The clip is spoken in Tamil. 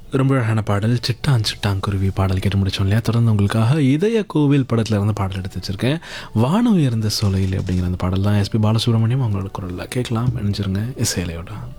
ரொம்ப அழகான பாடல் சிட்டான் சிட்டான் குருவி பாடல் கேட்டு முடிச்சோம் இல்லையா? தொடர்ந்து உங்களுக்காக இதய கோவில் படத்தில் இருந்து பாடல் எடுத்து வச்சுருக்கேன். வானம் உயர்ந்த சோலையில் அப்படிங்கிற அந்த பாடல் தான் எஸ்பி பாலசுப்ரமணியம் அவங்களோட குரலில் கேட்கலாம். நினைச்சிருங்க இசையிலையோட.